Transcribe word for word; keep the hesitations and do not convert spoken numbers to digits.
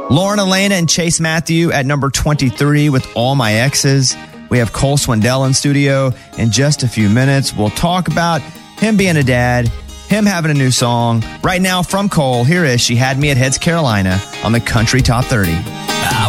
Lauren Elena and Chase Matthew at number twenty-three with All My Exes. We have Cole Swindell in studio in just a few minutes. We'll talk about him being a dad, him having a new song. Right now from Cole, here is She Had Me at Heads Carolina on the Country Top thirty.